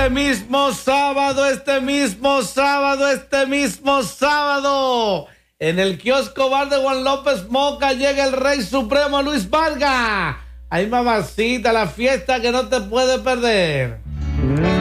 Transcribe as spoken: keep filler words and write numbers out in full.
Este mismo sábado, este mismo sábado, este mismo sábado, en el kiosco bar de Juan López Moca llega el Rey Supremo Luis Vargas. Ay, mamacita, la fiesta que no te puede perder.